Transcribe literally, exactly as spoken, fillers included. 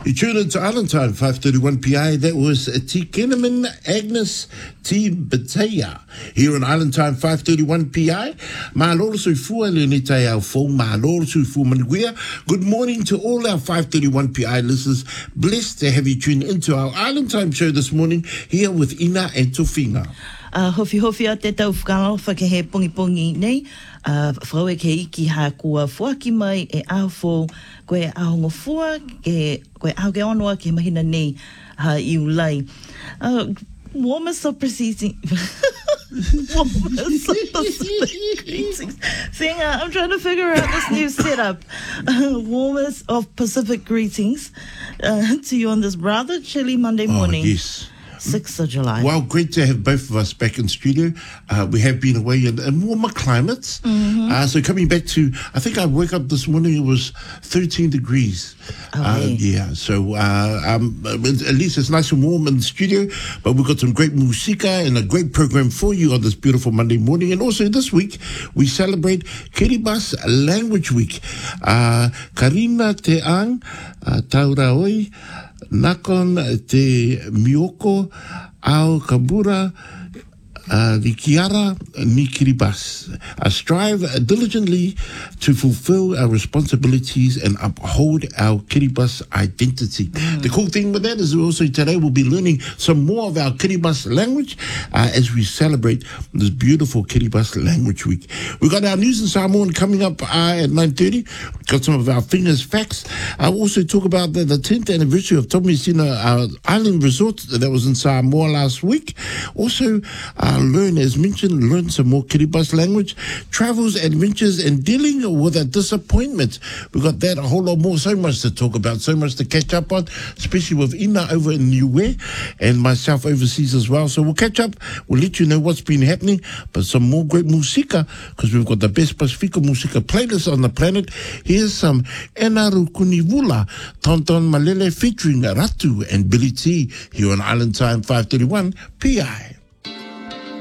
You tune into Island Time, five thirty-one P I. That was T. Kinnaman Agnes T. Batea. Here on Island Time, five thirty-one P I. Ma loro sui fua leonita au fo, ma loro sui fu manuia. Good morning to all our five thirty-one P I listeners. Blessed to have you tune into our Island Time show this morning here with Ina and Tofinga. Uh, hofi hofi a te tau whakalo whakahe pongi pongi nei. Uh, Whau e ke iki ha kua fuaki mai e au fo koe ahongo fua, ke, koe au ke onua ke mahina nei ha iu lai. Uh, warmest of proceeding. Warmest of Pacific greetings. Seeing, uh, I'm trying to figure out this new setup. Uh, warmest of Pacific greetings uh, to you on this rather chilly Monday morning. Oh, yes. sixth of July. Well, great to have both of us back in studio. Uh, we have been away in, in warmer climates. Mm-hmm. Uh, so coming back to, I think I woke up this morning, it was thirteen degrees. Oh, uh, yeah. yeah, so uh, um, at least it's nice and warm in the studio, but we've got some great musika and a great program for you on this beautiful Monday morning. And also this week, we celebrate Kiribati Language Week. Uh, Karina Te Ang, uh, Tauraoi, Nakon te Mioko au Kabura uh, ni Kiara ni Kiribati. Uh, strive diligently to fulfill our responsibilities and uphold our Kiribati identity. Mm. The cool thing with that is also today we'll be learning some more of our Kiribati language uh, as we celebrate this beautiful Kiribati Language Week. We've got our news in Samoan coming up uh, at nine thirty. Got some of our fingers facts. I'll also talk about the, the tenth anniversary of Tomisina uh, Island Resort that was in Samoa last week. Also, uh, learn, as mentioned, learn some more Kiribati language, travels, adventures, and dealing with a disappointment. We've got that, a whole lot more, so much to talk about, so much to catch up on, especially with Ina over in Niue and myself overseas as well. So we'll catch up, we'll let you know what's been happening, but some more great musika, because we've got the best Pacifica musika playlist on the planet. Here's some Enaru Kunivula, Tonton Malele featuring Ratu and Billy T here on Island Time five thirty-one P I.